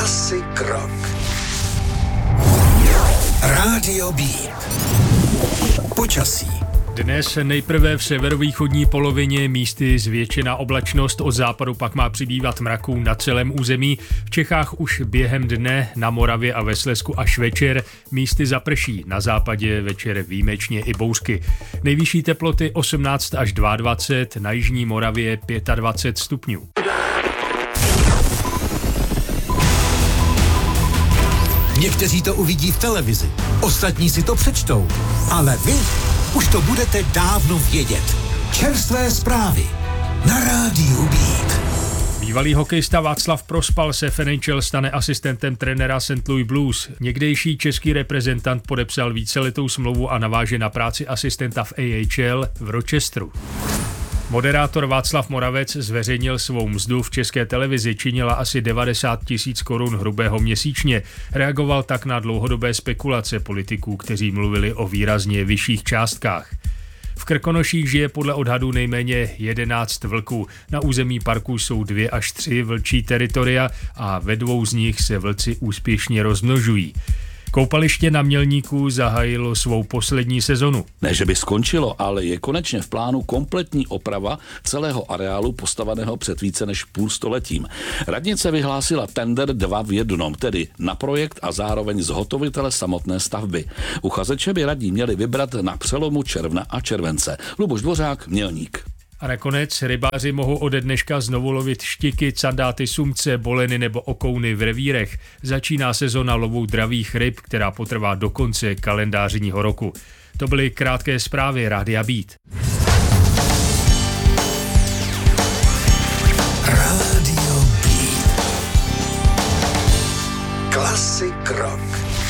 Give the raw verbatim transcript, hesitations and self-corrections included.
Classic Rock. Rádio Beat. Počasí. Dnes nejprve v severovýchodní polovině místy zvětšená oblačnost, od západu pak má přibývat mraků na celém území. V Čechách už během dne, na Moravě a ve Slezsku až večer místy zaprší, na západě večer výjimečně i bouřky. Nejvyšší teploty osmnáct až dvacet dva, na jižní Moravě dvacet pět stupňů. Někteří to uvidí v televizi, ostatní si to přečtou, ale vy už to budete dávno vědět. Čerstvé zprávy na Rádiu Beat. Bývalý hokejista Václav Prospal se v N H L stane asistentem trenéra Saint Louis Blues. Někdejší český reprezentant podepsal víceletou smlouvu a naváže na práci asistenta v A H L v Rochesteru. Moderátor Václav Moravec zveřejnil svou mzdu v České televizi, činila asi devadesát tisíc korun hrubého měsíčně. Reagoval tak na dlouhodobé spekulace politiků, kteří mluvili o výrazně vyšších částkách. V Krkonoších žije podle odhadů nejméně jedenáct vlků. Na území parku jsou dvě až tři vlčí teritoria a ve dvou z nich se vlci úspěšně rozmnožují. Koupaliště na Mělníku zahájilo svou poslední sezonu. Ne, že by skončilo, ale je konečně v plánu kompletní oprava celého areálu postaveného před více než půl stoletím. Radnice vyhlásila tender dva v jednom, tedy na projekt a zároveň zhotovitele samotné stavby. Uchazeče by radní měli vybrat na přelomu června a července. Luboš Dvořák, Mělník. A nakonec rybáři mohou ode dneška znovu lovit štiky, candáty, sumce, boleny nebo okouny v revírech. Začíná sezona lovu dravých ryb, která potrvá do konce kalendářního roku. To byly krátké zprávy Rádia Beat. Rádio Beat. Classic Rock.